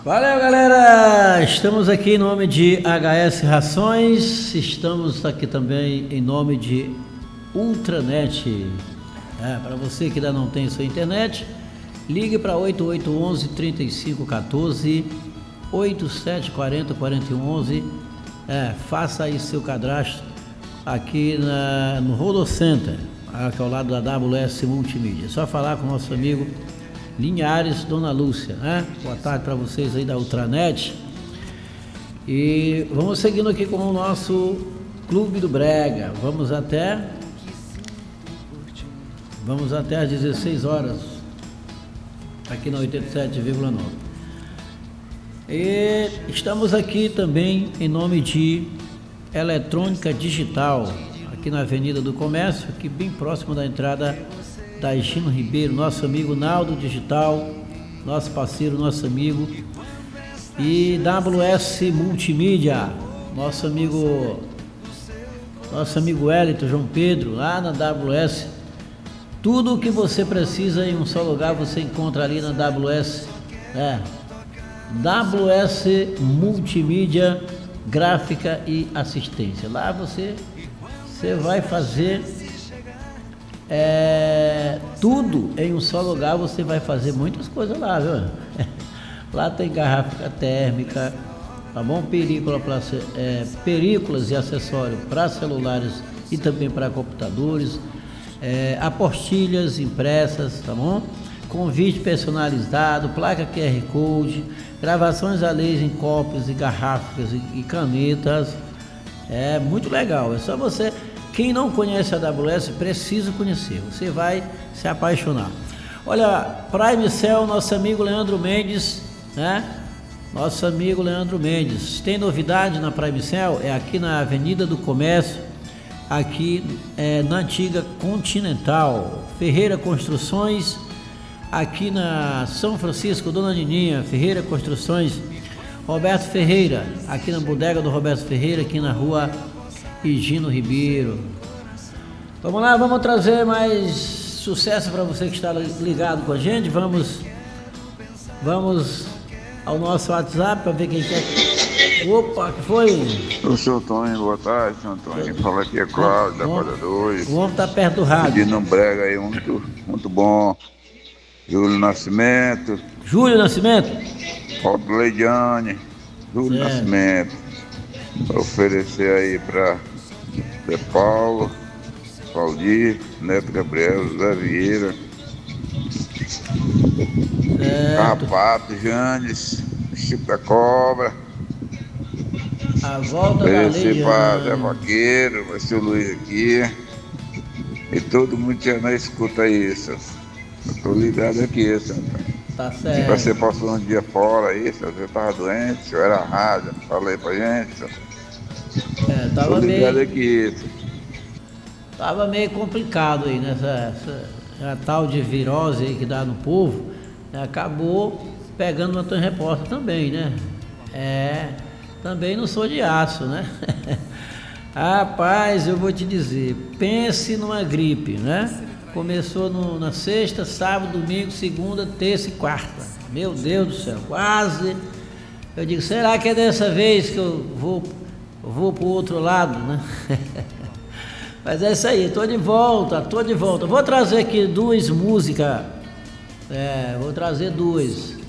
Valeu, galera! Estamos aqui em nome de HS Rações, estamos aqui também em nome de Ultranet. Para você que ainda não tem sua internet, ligue para 8811-3514, 8740-4111, faça aí seu cadastro aqui no Rodo Center, aqui ao lado da AWS Multimídia. É só falar com o nosso amigo Linhares, Dona Lúcia, né? Boa tarde para vocês aí da Ultranet. E vamos seguindo aqui com o nosso Clube do Brega. Vamos até às 16 horas aqui na 87,9. E estamos aqui também em nome de Eletrônica Digital, aqui na Avenida do Comércio, aqui bem próximo da entrada da Gino Ribeiro, nosso amigo Naldo Digital, nosso parceiro, nosso amigo, e AWS Multimídia, nosso amigo Wellington, João Pedro, lá na AWS. Tudo o que você precisa em um só lugar você encontra ali na AWS, AWS Multimídia, gráfica e assistência. Lá você vai fazer tudo em um só lugar, você vai fazer muitas coisas lá, viu? Lá tem garrafa térmica, tá bom? Películas e acessórios para celulares e também para computadores, apostilhas impressas, tá bom? Convite personalizado, placa QR Code, gravações a laser em copos e garrafas e canetas. É muito legal, é só você. Quem não conhece a AWS precisa conhecer, você vai se apaixonar. Olha, Prime Cell, nosso amigo Leandro Mendes, né? Nosso amigo Leandro Mendes. Tem novidade na Prime Cell? É aqui na Avenida do Comércio, aqui na antiga Continental. Ferreira Construções, aqui na São Francisco, Dona Nininha, Ferreira Construções. Roberto Ferreira, aqui na bodega do Roberto Ferreira, aqui na rua Gino Ribeiro. Vamos lá, vamos trazer mais sucesso para você que está ligado com a gente. Vamos ao nosso WhatsApp para ver quem quer. Opa, que foi? Eu sou o Antônio, boa tarde, seu Antônio. Fala aqui é Cláudio, da Quadra 2. O homem tá perto do rádio. Pedindo um brega aí muito bom. Júlio Nascimento. Rodo Leidiane. Júlio Nascimento. Vou oferecer aí para Zé Paulo, Valdir, Neto Gabriel, José Vieira, Carrapato, Janes, Chico da Cobra. A volta oferecer para Zé Vaqueiro, vai ser o Luiz aqui. E todo mundo já não escuta isso. Eu tô ligado aqui, senhor. Tá certo. Se você passou um dia fora aí, se você tava doente, se eu era rádio, falei pra gente, senhor. Tava ligado aqui. Tava meio complicado aí, né? Essa tal de virose aí que dá no povo, acabou pegando o Antônio Repórter também, né? Também não sou de aço, né? Rapaz, eu vou te dizer, pense numa gripe, né? Começou na sexta, sábado, domingo, segunda, terça e quarta. Meu Deus do céu, quase. Eu digo, será que é dessa vez que eu vou pro outro lado, né? Mas é isso aí, tô de volta. Vou trazer aqui duas músicas. Vou trazer duas.